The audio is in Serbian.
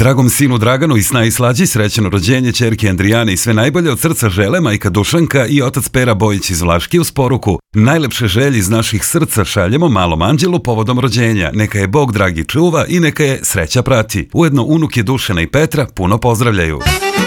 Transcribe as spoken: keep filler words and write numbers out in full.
Dragom sinu Draganu i sna i slađi srećeno rođenje ćerke Andrijane i sve najbolje od srca žele majka Dušanka i otac Pera Bojić iz Vlaški uz poruku. Najlepše želje iz naših srca šaljemo malom anđelu povodom rođenja. Neka je Bog dragi čuva i neka je sreća prati. Ujedno unuke Dušana i Petra puno pozdravljaju.